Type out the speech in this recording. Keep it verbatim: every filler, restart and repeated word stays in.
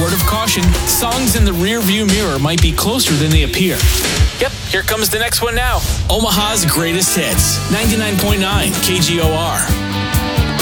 word of caution, songs in the rear-view mirror might be closer than they appear. Yep, here comes the next one now. Omaha's greatest hits, ninety-nine point nine K G O R.